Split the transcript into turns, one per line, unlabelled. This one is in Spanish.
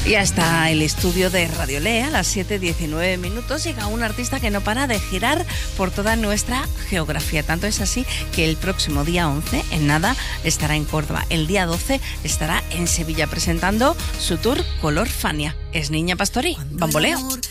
Y hasta el estudio de Radio Lea, a las 7:19 minutos, llega un artista que no para de girar por toda nuestra geografía. Tanto es así que el próximo día 11, en nada, estará en Córdoba. El día 12 estará en Sevilla presentando su tour Color Fania. Es Niña Pastori, Bamboleo.